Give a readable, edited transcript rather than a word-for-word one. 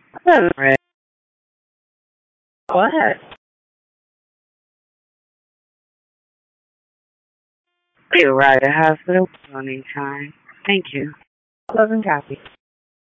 All right. Go ahead. You're right. It has been a long time. Thank you. Love and copy.